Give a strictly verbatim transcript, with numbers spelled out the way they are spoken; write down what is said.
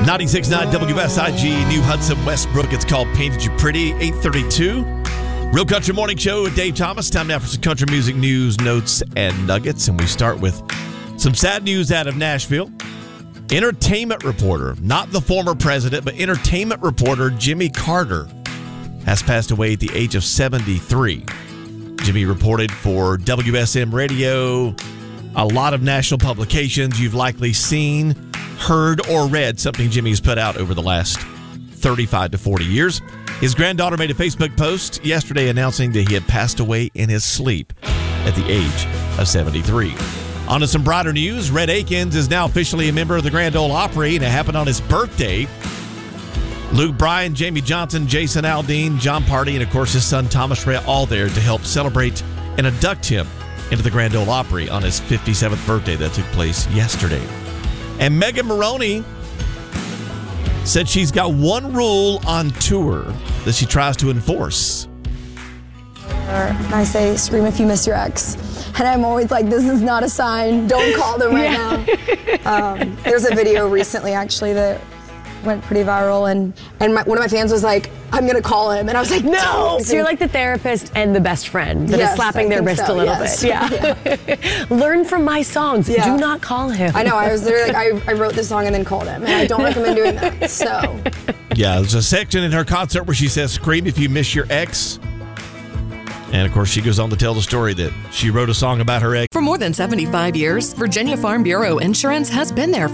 ninety-six point nine W S I G, New Hudson, Westbrook. It's called Painted You Pretty, eight thirty-two. Real Country Morning Show with Dave Thomas. Time now for some country music news, notes, and nuggets. And we start with some sad news out of Nashville. Entertainment reporter, not the former president, but entertainment reporter Jimmy Carter has passed away at the age of seventy-three. Jimmy reported for W S M Radio, a lot of national publications. You've likely seen, heard, or read something Jimmy has put out over the last thirty-five to forty years. His granddaughter made a Facebook post yesterday announcing that he had passed away in his sleep at the age of seventy-three. On to some brighter news, Rhett Akins is now officially a member of the Grand Ole Opry, and it happened on his birthday. Luke Bryan, Jamie Johnson, Jason Aldean, John Party, and of course his son Thomas Rhett all there to help celebrate and induct him into the Grand Ole Opry on his fifty-seventh birthday that took place yesterday. And Megan Moroney said she's got one rule on tour that she tries to enforce. I say, scream if you miss your ex. And I'm always like, this is not a sign. Don't call them right yeah. now. Um, there's a video recently, actually, that went pretty viral. And, and my, one of my fans was like, I'm going to call him. And I was like, no. So you're like the therapist and the best friend that yes, is slapping I their wrist so, a little yes. bit. Yeah. yeah. Learn from my songs. Yeah. Do not call him. I know. I was literally like, I, I wrote this song and then called him. And I don't recommend doing that. So. Yeah, there's a section in her concert where she says, scream if you miss your ex. And, of course, she goes on to tell the story that she wrote a song about her ex. For more than seventy-five years, Virginia Farm Bureau Insurance has been there